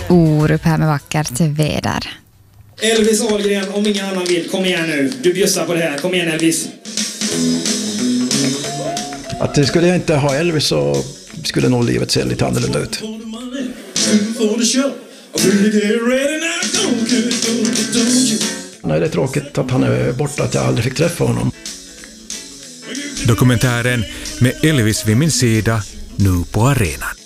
Orup här med vackert väder. Elvis Ahlgren, om ingen annan vill. Kom igen nu. Du bjussar på det här. Kom igen Elvis. Att skulle jag inte ha Elvis så skulle nog livet se lite annorlunda ut. Nej, det är tråkigt att han är borta, att jag aldrig fick träffa honom. Dokumentären Med Elvis vid min sida, nu på arenan.